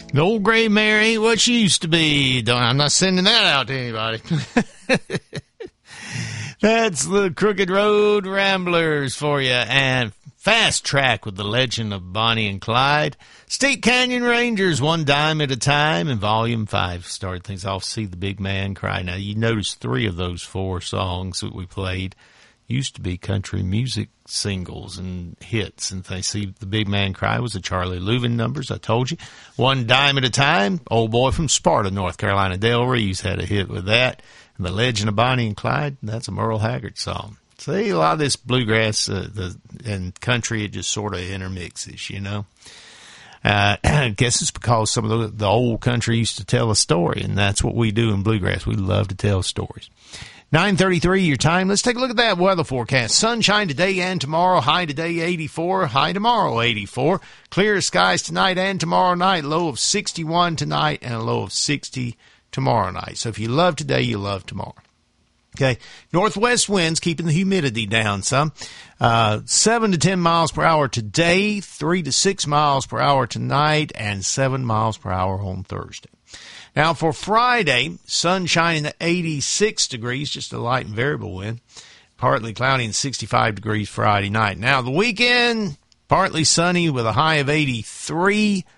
The old gray mare ain't what she used to be. I'm not sending that out to anybody. That's the Crooked Road Ramblers for you. And Fast Track with the Legend of Bonnie and Clyde. State Canyon Rangers, One Dime at a Time. And Volume 5 started things off, See the Big Man Cry. Now, you notice 3 of those 4 songs that we played used to be country music singles and hits. And they See the Big Man Cry was the Charlie Louvin numbers, I told you. One Dime at a Time, Old Boy from Sparta, North Carolina. Dale Reeves had a hit with that. And The Legend of Bonnie and Clyde, that's a Merle Haggard song. See, a lot of this bluegrass and country, it just sort of intermixes, you know. I guess it's because some of the old country used to tell a story, and that's what we do in bluegrass. We love to tell stories. 9:33 your time. Let's take a look at that weather forecast. Sunshine today and tomorrow. High today 84. High tomorrow 84. Clear skies tonight and tomorrow night. Low of 61 tonight and a low of 60 tomorrow night. So if you love today, you love tomorrow. Okay. Northwest winds keeping the humidity down some. 7 to 10 miles per hour today, 3 to 6 miles per hour tonight, and 7 miles per hour on Thursday. Now for Friday, sunshine at 86 degrees, just a light and variable wind. Partly cloudy and 65 degrees Friday night. Now the weekend, partly sunny with a high of 83.